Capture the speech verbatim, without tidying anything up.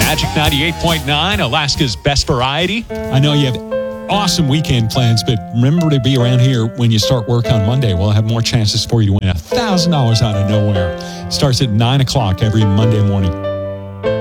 Magic ninety-eight point nine, Alaska's best variety. I know you have awesome weekend plans, but remember to be around here when you start work on Monday. We'll have more chances for you to win one thousand dollars out of nowhere. Starts at nine o'clock every Monday morning.